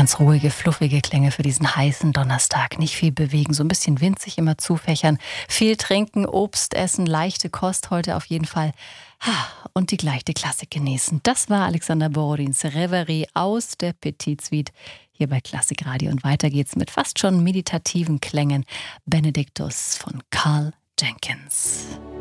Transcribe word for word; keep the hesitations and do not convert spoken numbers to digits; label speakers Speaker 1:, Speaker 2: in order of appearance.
Speaker 1: Ganz ruhige, fluffige Klänge für diesen heißen Donnerstag. Nicht viel bewegen, so ein bisschen winzig immer zufächern. Viel trinken, Obst essen, leichte Kost heute auf jeden Fall. Und die gleiche Klassik genießen. Das war Alexander Borodins Reverie aus der Petit Suite hier bei Klassikradio. Und weiter geht's mit fast schon meditativen Klängen. Benedictus von Carl Jenkins.